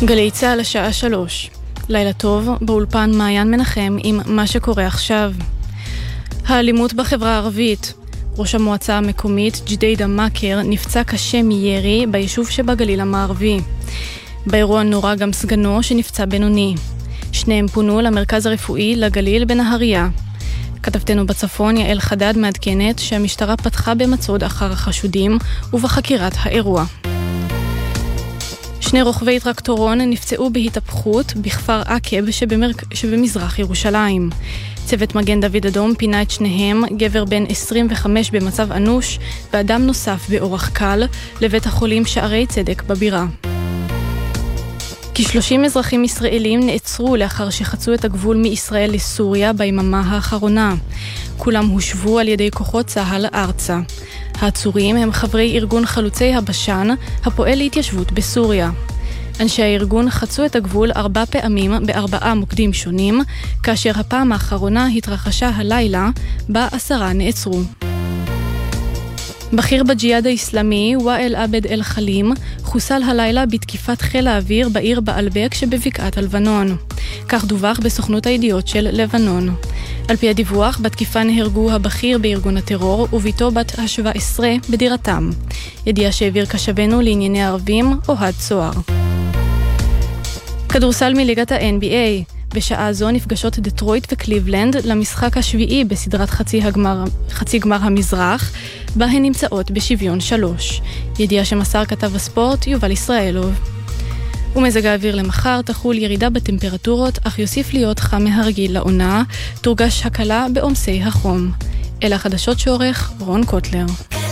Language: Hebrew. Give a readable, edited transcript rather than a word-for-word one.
גלי צהל השעה 3. לילה טוב, באולפן מעיין מנחם עם מה שקורה עכשיו. האלימות בחברה הערבית. ראש המועצה המקומית ג'דיידה מאקר נפצע קשה מירי ביישוב שבגליל המערבי. באירוע נורא גם סגנו שנפצע בינוני. שניהם פונו למרכז הרפואי לגליל בנהריה. כתבתנו בצפון יעל חדד מעדכנת שהמשטרה פתחה במצוד אחר החשודים ובחקירת האירוע. שני רוכבי טרקטורון נפצעו בהתהפכות בכפר עקב שבמזרח ירושלים. צוות מגן דוד אדום פינה את שניהם, גבר בן 25 במצב אנוש ואדם נוסף באורח קל, לבית החולים שערי צדק בבירה. כ-30 אזרחים ישראלים נעצרו לאחר שחצו את הגבול מישראל לסוריה ביממה האחרונה. כולם הושבו על ידי כוחות צה"ל ארצה. העצורים הם חברי ארגון חלוצי הבשן, הפועל להתיישבות בסוריה. אנשי הארגון חצו את הגבול 4 פעמים ב4 מוקדים שונים, כאשר הפעם האחרונה התרחשה הלילה, בה 10 נעצרו. בכיר בג'יהאד האסלאמי, ואאל עבד אל חלים, חוסל הלילה בתקיפת חיל האוויר בעיר בעלבק שבבקעת הלבנון. כך דווח בסוכנות הידיעות של לבנון. על פי הדיווח, בתקיפה נהרגו הבכיר בארגון הטרור וביתו בת ה-17 בדירתם. ידיעה שהעביר קשבנו לענייני ערבים, אוהד צוהר. כדורסל מליגת ה-NBA. בשעה זו נפגשות דטרויט וקליבלנד למשחק השביעי בסדרת חצי גמר המזרח, בה הן נמצאות בשוויון 3. ידיעה שמסר כתב הספורט יובל ישראלוב. ומזג האוויר למחר תחול ירידה בטמפרטורות, אך יוסיף להיות חם מהרגיל לעונה, תורגש הקלה בעומסי החום. אלה החדשות שעורך רון קוטלר.